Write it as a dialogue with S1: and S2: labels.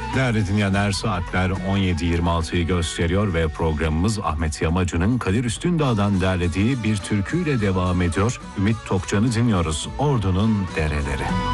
S1: Değerli dinleyenler, saatler 17.26'yı gösteriyor ve programımız Ahmet Yamacı'nın Kadir Üstündağ'dan derlediği bir türküyle devam ediyor. Ümit Tokcan'ı dinliyoruz. Ordu'nun dereleri.